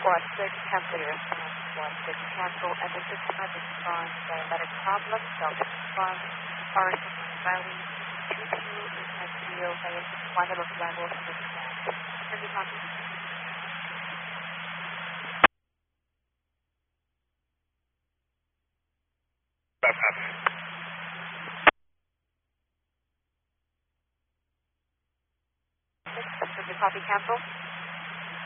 cancel your response. 16 cancel, and this is my response. Diabetic problem, self-response, power system value, 22 is my deal, saya one of levels of response. Can you copy? Can you copy cancel?